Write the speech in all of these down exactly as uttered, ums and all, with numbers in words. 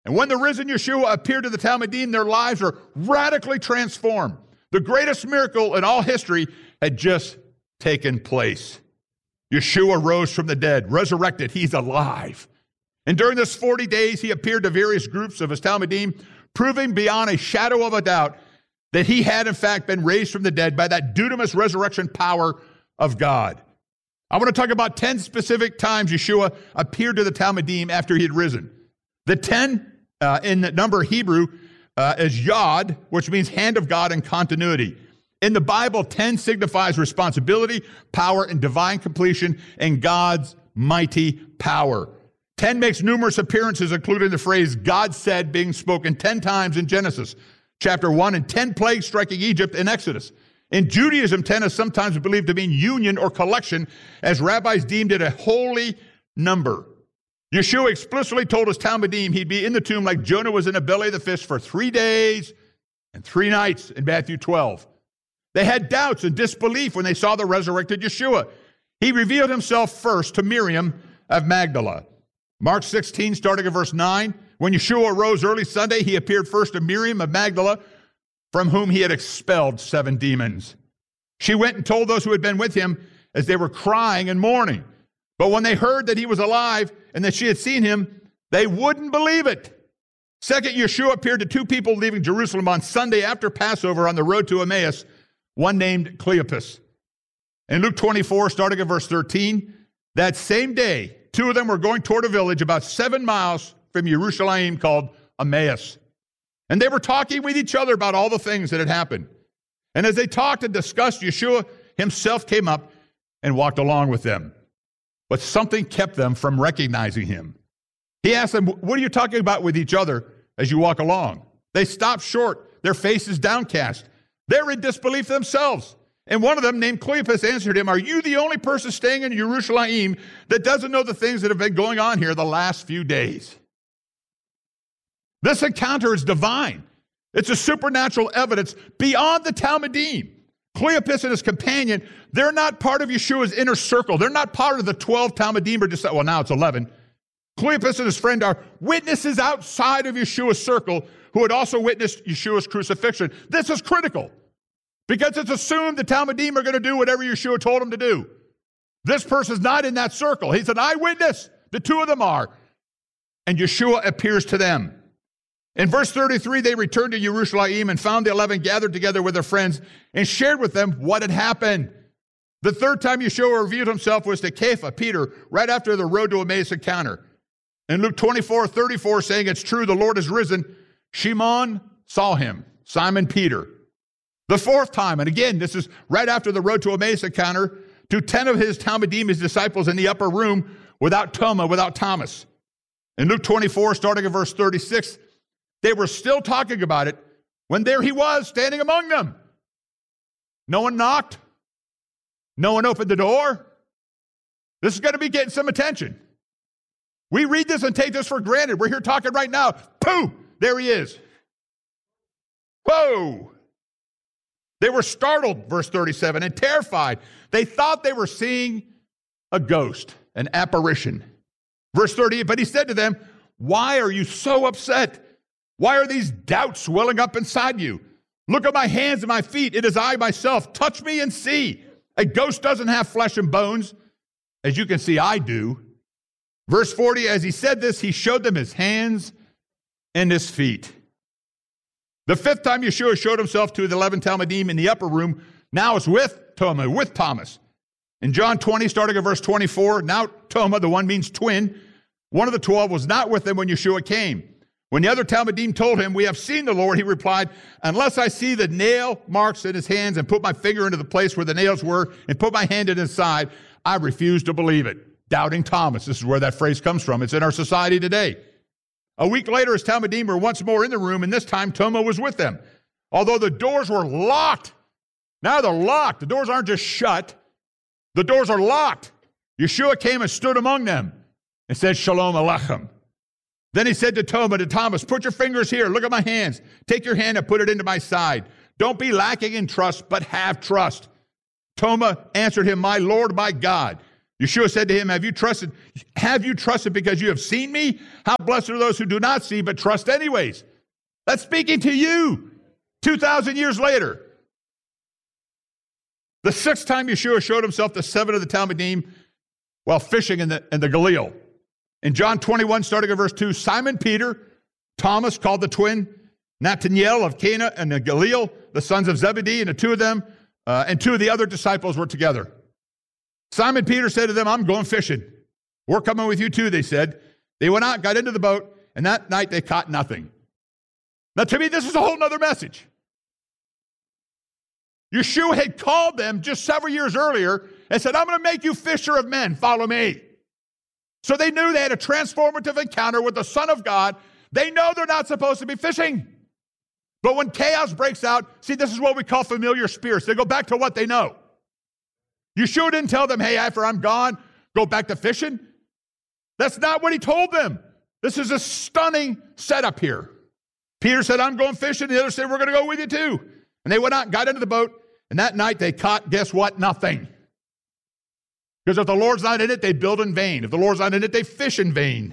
And when the risen Yeshua appeared to the Talmudim, their lives were radically transformed. The greatest miracle in all history had just taken place. Yeshua rose from the dead, resurrected. He's alive. And during this forty days, he appeared to various groups of his Talmudim, proving beyond a shadow of a doubt that he had, in fact, been raised from the dead by that dunamis resurrection power of God. I want to talk about ten specific times Yeshua appeared to the Talmudim after he had risen. The ten uh, in the number Hebrew uh, is Yod, which means hand of God and continuity. In the Bible, ten signifies responsibility, power, and divine completion and God's mighty power. ten makes numerous appearances, including the phrase God said being spoken ten times in Genesis chapter one and ten plagues striking Egypt in Exodus. In Judaism, ten is sometimes believed to mean union or collection, as rabbis deemed it a holy number. Yeshua explicitly told his Talmudim he'd be in the tomb like Jonah was in the belly of the fish for three days and three nights in Matthew twelve. They had doubts and disbelief when they saw the resurrected Yeshua. He revealed himself first to Miriam of Magdala. Mark sixteen, starting at verse nine, when Yeshua arose early Sunday, he appeared first to Miriam of Magdala, from whom he had expelled seven demons. She went and told those who had been with him as they were crying and mourning. But when they heard that he was alive and that she had seen him, they wouldn't believe it. Second, Yeshua appeared to two people leaving Jerusalem on Sunday after Passover on the road to Emmaus, one named Cleopas. In Luke twenty-four, starting at verse thirteen, that same day, two of them were going toward a village about seven miles from Jerusalem called Emmaus. And they were talking with each other about all the things that had happened. And as they talked and discussed, Yeshua himself came up and walked along with them. But something kept them from recognizing him. He asked them, "What are you talking about with each other as you walk along?" They stopped short, their faces downcast. They're in disbelief themselves. And one of them, named Cleopas, answered him, "Are you the only person staying in Jerusalem that doesn't know the things that have been going on here the last few days?" This encounter is divine. It's a supernatural evidence beyond the Talmudim. Cleopas and his companion, they're not part of Yeshua's inner circle. They're not part of the twelve Talmudim, or just, well, now it's eleven. Cleopas and his friend are witnesses outside of Yeshua's circle who had also witnessed Yeshua's crucifixion. This is critical because it's assumed the Talmudim are going to do whatever Yeshua told them to do. This person's not in that circle. He's an eyewitness. The two of them are. And Yeshua appears to them. In verse thirty-three, they returned to Jerusalem and found the eleven gathered together with their friends and shared with them what had happened. The third time Yeshua revealed himself was to Kepha, Peter, right after the road to Emmaus encounter. In Luke twenty-four, thirty-four, saying, "It's true, the Lord is risen," Shimon saw him, Simon Peter. The fourth time, and again, this is right after the road to Emmaus encounter, to ten of his Talmudim, his disciples, in the upper room without Toma, without Thomas. In Luke twenty-four, starting at verse thirty-six, they were still talking about it when there he was standing among them. No one knocked. No one opened the door. This is going to be getting some attention. We read this and take this for granted. We're here talking right now. Pooh! There he is. Whoa! They were startled, verse thirty-seven, and terrified. They thought they were seeing a ghost, an apparition. Verse thirty-eight, but he said to them, "Why are you so upset? Why are these doubts welling up inside you? Look at my hands and my feet. It is I myself. Touch me and see. A ghost doesn't have flesh and bones. As you can see, I do." Verse forty, as he said this, he showed them his hands and his feet. The fifth time Yeshua showed himself to the eleven Talmudim in the upper room, now it's with Toma, with Thomas. In John twenty, starting at verse twenty-four, now Toma, the one means twin, one of the twelve, was not with them when Yeshua came. When the other Talmudim told him, "We have seen the Lord," he replied, "Unless I see the nail marks in his hands and put my finger into the place where the nails were and put my hand in his side, I refuse to believe it." Doubting Thomas. This is where that phrase comes from. It's in our society today. A week later, his Talmudim were once more in the room, and this time Toma was with them. Although the doors were locked. Now they're locked. The doors aren't just shut. The doors are locked. Yeshua came and stood among them and said, "Shalom Aleichem." Then he said to Toma, to Thomas, "Put your fingers here. Look at my hands. Take your hand and put it into my side. Don't be lacking in trust, but have trust." Toma answered him, "My Lord, my God." Yeshua said to him, have you trusted, have you trusted because you have seen me? How blessed are those who do not see but trust anyways. That's speaking to you two thousand years later. The sixth time Yeshua showed himself to seven of the Talmidim while fishing in the, in the Galil. In John twenty-one, starting at verse two, Simon Peter, Thomas called the twin, Nathanael of Cana and the Galil, the sons of Zebedee, and the two of them, uh, and two of the other disciples were together. Simon Peter said to them, I'm going fishing. We're coming with you too, they said. They went out, got into the boat, and that night they caught nothing. Now to me, this is a whole nother message. Yeshua had called them just several years earlier and said, I'm going to make you fisher of men. Follow me. So they knew they had a transformative encounter with the Son of God. They know they're not supposed to be fishing. But when chaos breaks out, see, this is what we call familiar spirits. They go back to what they know. Yeshua didn't tell them, hey, after I'm gone, go back to fishing. That's not what he told them. This is a stunning setup here. Peter said, I'm going fishing. The others said, we're going to go with you too. And they went out and got into the boat. And that night they caught, guess what? Nothing. Because if the Lord's not in it, they build in vain. If the Lord's not in it, they fish in vain.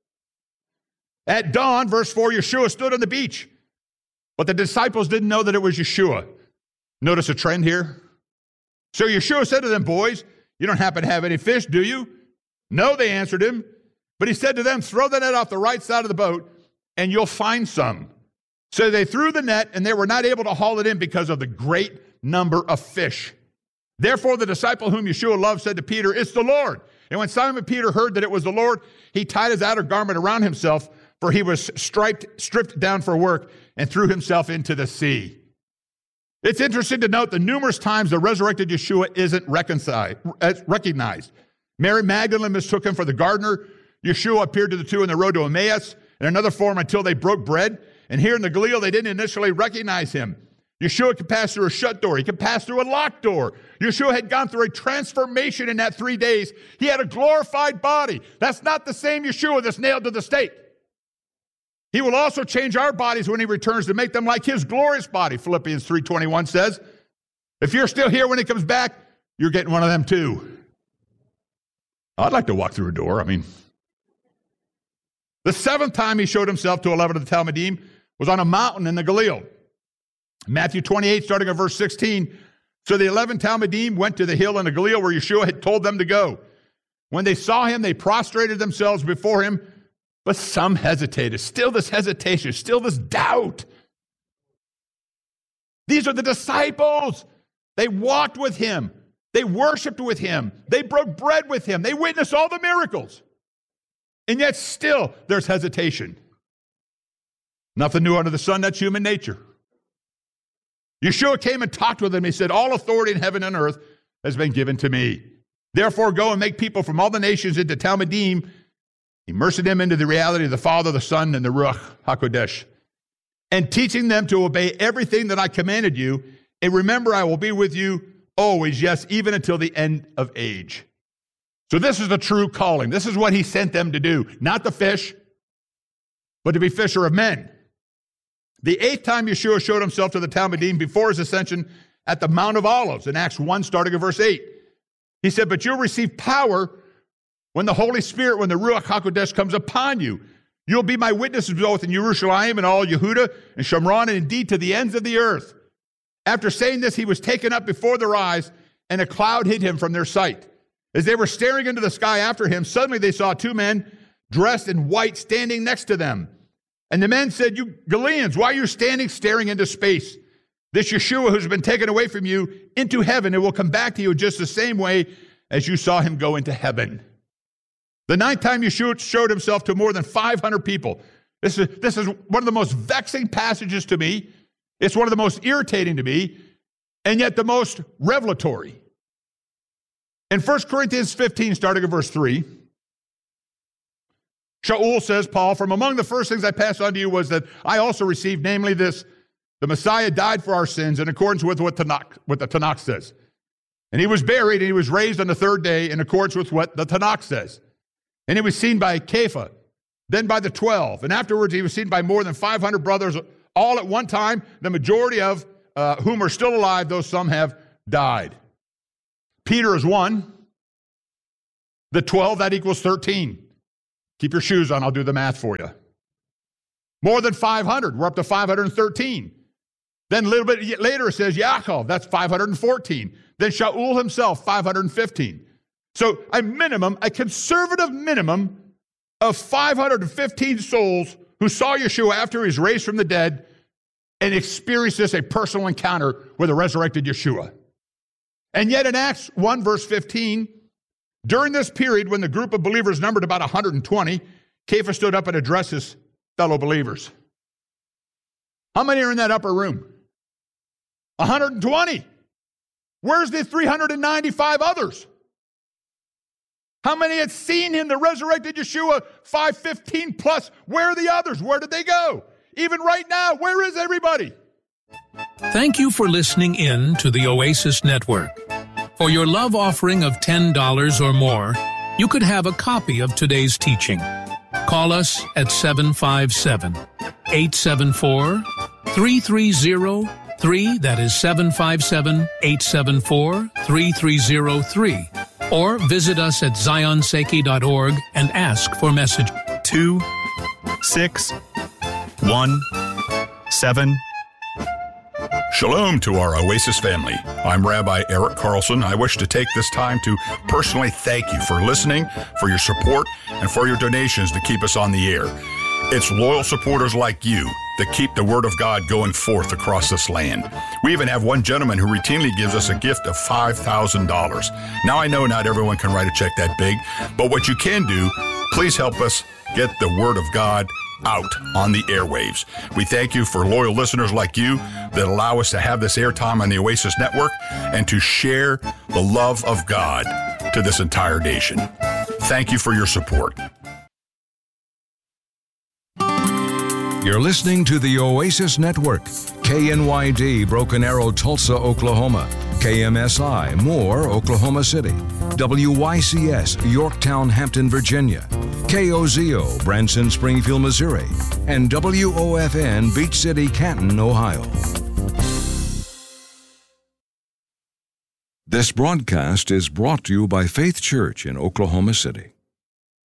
At dawn, verse four, Yeshua stood on the beach. But the disciples didn't know that it was Yeshua. Notice a trend here? So Yeshua said to them, boys, you don't happen to have any fish, do you? No, they answered him. But he said to them, throw the net off the right side of the boat, and you'll find some. So they threw the net, and they were not able to haul it in because of the great number of fish. Therefore, the disciple whom Yeshua loved said to Peter, it's the Lord. And when Simon Peter heard that it was the Lord, he tied his outer garment around himself, for he was striped, stripped down for work, and threw himself into the sea. It's interesting to note the numerous times the resurrected Yeshua isn't recognized. Mary Magdalene mistook him for the gardener. Yeshua appeared to the two on the road to Emmaus in another form until they broke bread. And here in the Galil, they didn't initially recognize him. Yeshua could pass through a shut door. He could pass through a locked door. Yeshua had gone through a transformation in that three days. He had a glorified body. That's not the same Yeshua that's nailed to the stake. He will also change our bodies when he returns to make them like his glorious body, Philippians three twenty-one says. If you're still here when he comes back, you're getting one of them too. I'd like to walk through a door. I mean, the seventh time he showed himself to eleven of the Talmidim was on a mountain in the Galil. Matthew twenty-eight, starting at verse sixteen. So the eleven Talmidim went to the hill in the Galil where Yeshua had told them to go. When they saw him, they prostrated themselves before him, but some hesitated. Still this hesitation, still this doubt. These are the disciples. They walked with him. They worshiped with him. They broke bread with him. They witnessed all the miracles. And yet still there's hesitation. Nothing new under the sun, that's human nature. Yeshua came and talked with them. He said, all authority in heaven and earth has been given to me. Therefore go and make people from all the nations into Talmidim, immersing them into the reality of the Father, the Son, and the Ruach HaKodesh, and teaching them to obey everything that I commanded you. And remember, I will be with you always, yes, even until the end of age. So this is the true calling. This is what he sent them to do. Not to fish, but to be fisher of men. The eighth time Yeshua showed himself to the Talmidim before his ascension at the Mount of Olives in Acts one, starting at verse eight. He said, but you'll receive power when the Holy Spirit, when the Ruach HaKodesh comes upon you. You'll be my witnesses both in Jerusalem and all Yehuda and Shomron, and indeed to the ends of the earth. After saying this, he was taken up before their eyes, and a cloud hid him from their sight. As they were staring into the sky after him, suddenly they saw two men dressed in white standing next to them. And the men said, you Galileans, why are you standing staring into space? This Yeshua who's been taken away from you into heaven, it will come back to you just the same way as you saw him go into heaven. The ninth time Yeshua showed himself to more than five hundred people. This is, this is one of the most vexing passages to me. It's one of the most irritating to me, and yet the most revelatory. In First Corinthians fifteen, starting at verse three, Shaul says, Paul, from among the first things I passed on to you was that I also received, namely this, the Messiah died for our sins in accordance with what, Tanakh, what the Tanakh says. And he was buried and he was raised on the third day in accordance with what the Tanakh says. And he was seen by Kepha, then by the twelve. And afterwards he was seen by more than five hundred brothers, all at one time, the majority of uh, whom are still alive, though some have died. Peter is one. The twelve, that equals thirteen. Keep your shoes on, I'll do the math for you. More than five hundred, we're up to five hundred thirteen. Then a little bit later it says Yaakov, that's five hundred fourteen. Then Shaul himself, five hundred fifteen. So a minimum, a conservative minimum of five hundred fifteen souls who saw Yeshua after he was raised from the dead and experienced this, a personal encounter with a resurrected Yeshua. And yet in Acts one, verse fifteen, during this period when the group of believers numbered about one hundred twenty, Kepha stood up and addressed his fellow believers. How many are in that upper room? one hundred twenty. Where's the three hundred ninety-five others? How many had seen him, the resurrected Yeshua, five fifteen plus? Where are the others? Where did they go? Even right now, where is everybody? Thank you for listening in to the Oasis Network. For your love offering of ten dollars or more, you could have a copy of today's teaching. Call us at seven five seven, eight seven four, three three zero three, that is seven five seven, eight seven four, three three zero three, or visit us at zion seiki dot org and ask for message two six one seven. Shalom to our Oasis family. I'm Rabbi Eric Carlson. I wish to take this time to personally thank you for listening, for your support, and for your donations to keep us on the air. It's loyal supporters like you that keep the Word of God going forth across this land. We even have one gentleman who routinely gives us a gift of five thousand dollars. Now, I know not everyone can write a check that big, but what you can do, please help us get the Word of God out on the airwaves. We thank you for loyal listeners like you that allow us to have this airtime on the Oasis Network and to share the love of God to this entire nation. Thank you for your support. You're listening to the Oasis Network, K N Y D, Broken Arrow, Tulsa, Oklahoma, K M S I, Moore, Oklahoma City, W Y C S, Yorktown, Hampton, Virginia, K O Z O, Branson, Springfield, Missouri, and W O F N, Beach City, Canton, Ohio. This broadcast is brought to you by Faith Church in Oklahoma City.